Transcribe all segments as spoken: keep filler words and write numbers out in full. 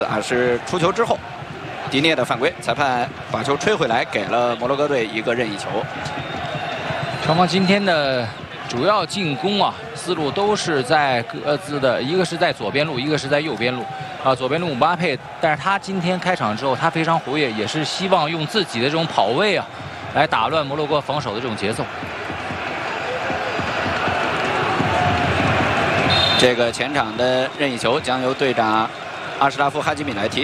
啊，是出球之后，迪涅的犯规，裁判把球吹回来，给了摩洛哥队一个任意球。 双方今天的主要进攻啊，思路都是在各自的，一个是在左边路，一个是在右边路。啊，左边路姆巴佩，但是他今天开场之后，他非常活跃，也是希望用自己的这种跑位啊，来打乱摩洛哥防守的这种节奏。 这个前场的任意球将由队长阿什拉夫·哈基米来踢。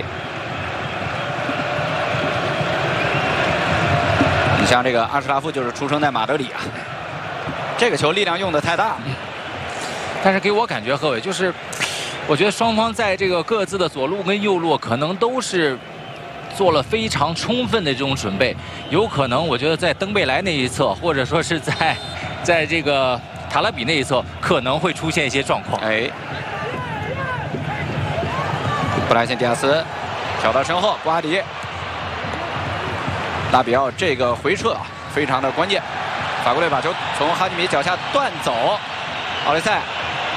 你像这个阿什拉夫就是出生在马德里啊，这个球力量用的太大。 但是给我感觉，何伟就是，我觉得双方在这个各自的左路跟右路可能都是做了非常充分的这种准备，有可能我觉得在登贝莱那一侧，或者说是在在这个。 塔拉比那一侧可能会出现一些状况。 哎，布莱辛迪亚斯挑到身后，瓜迪、拉比奥这个回撤非常的关键。法国队把球从哈基米脚下断走，奥雷塞、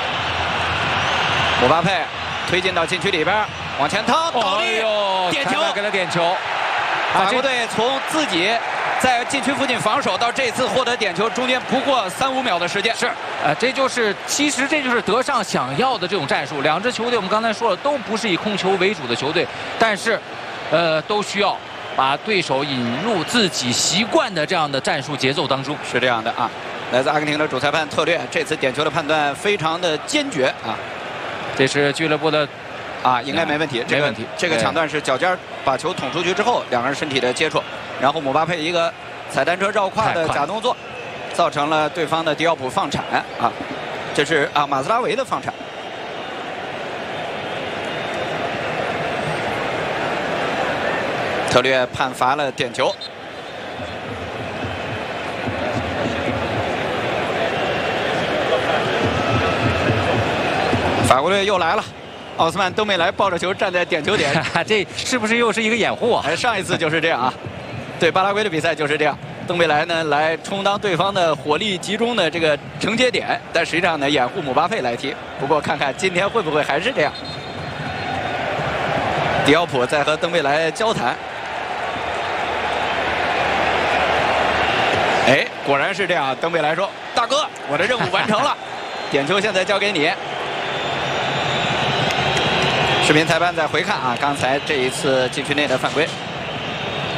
姆巴佩推进到禁区里边，往前趟，倒立，点球， 给了点球。 法国队从自己。 在禁区附近防守，到这次获得点球，中间不过三五秒的时间。 是，呃，这就是其实这就是德尚想要的这种战术。两支球队我们刚才说了，都不是以控球为主的球队，但是，呃，都需要把对手引入自己习惯的这样的战术节奏当中。 是这样的啊，来自阿根廷的主裁判特略，这次点球的判断非常的坚决啊。 这是俱乐部的。 啊，应该没问题， 没问题。 这个抢断是脚尖把球捅出去之后，两个人身体的接触，然后姆巴佩一个踩单车绕胯的假动作，造成了对方的迪奥普放铲啊，这是啊马斯拉维的放铲。特略判罚了点球。法国队又来了。 奥斯曼·登贝莱抱着球站在点球点， 这是不是又是一个掩护啊？ 哎，上一次就是这样啊，对巴拉圭的比赛就是这样。登贝莱呢来充当对方的火力集中的这个承接点，但实际上呢掩护姆巴佩来踢。不过看看今天会不会还是这样。迪奥普在和登贝莱交谈，哎，果然是这样。登贝莱说：“大哥，我的任务完成了，点球现在交给你。” 视频裁判在回看啊，刚才这一次禁区内的犯规。